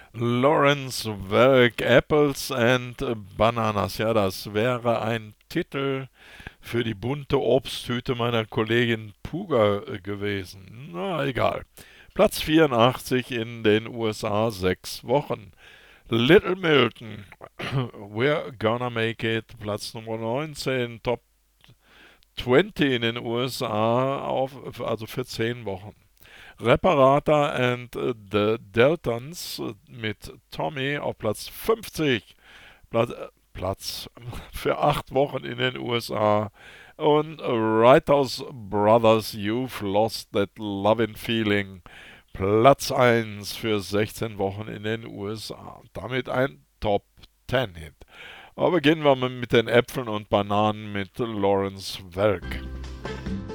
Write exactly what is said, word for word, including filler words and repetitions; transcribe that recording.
Lawrence Welk, Apples and Bananas. Ja, das wäre ein Titel für die bunte Obsttüte meiner Kollegin Puga äh, gewesen. Na, egal. Platz vierundachtzig in den U S A, sechs Wochen. Little Milton, We're Gonna Make It, Platz Nummer neunzehn, Top zwanzig in den U S A, auf, also für zehn Wochen. Reparata and the Deltons mit Tommy auf Platz fünfzig, Platz, Platz für acht Wochen in den U S A. Und Writers Brothers, You've Lost That Lovin' Feeling, Platz eins für sechzehn Wochen in den U S A. Damit ein Top zehn Hit. Aber beginnen wir mal mit den Äpfeln und Bananen mit Lawrence Welk.